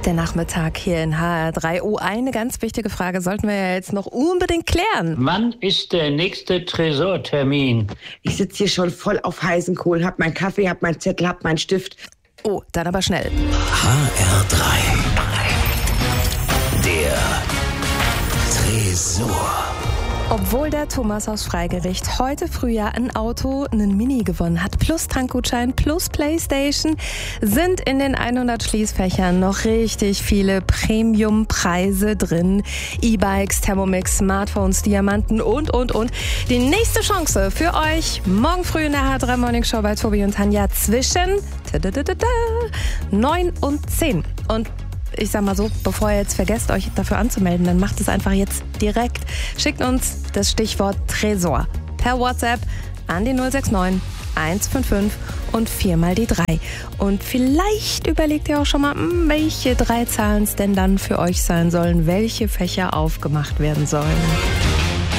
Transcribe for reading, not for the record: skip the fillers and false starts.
Der Nachmittag hier in HR3. Oh, eine ganz wichtige Frage sollten wir ja jetzt noch unbedingt klären. Wann ist der nächste Tresortermin? Ich sitze hier schon voll auf heißen Kohlen, hab meinen Kaffee, hab meinen Zettel, hab meinen Stift. Oh, dann aber schnell. HR3. Der Tresor. Obwohl der Thomas aus Freigericht heute Frühjahr ein Auto, einen Mini gewonnen hat, plus Tankgutschein, plus Playstation, sind in den 100 Schließfächern noch richtig viele Premium-Preise drin. E-Bikes, Thermomix, Smartphones, Diamanten und. Die nächste Chance für euch morgen früh in der HR3 Morning Show bei Tobi und Tanja zwischen 9 und 10. Und ich sag mal so, bevor ihr jetzt vergesst, euch dafür anzumelden, dann macht es einfach jetzt direkt. Schickt uns das Stichwort Tresor per WhatsApp an die 069 155 und 4 mal die 3. Und vielleicht überlegt ihr auch schon mal, welche 3 Zahlen es denn dann für euch sein sollen, welche Fächer aufgemacht werden sollen.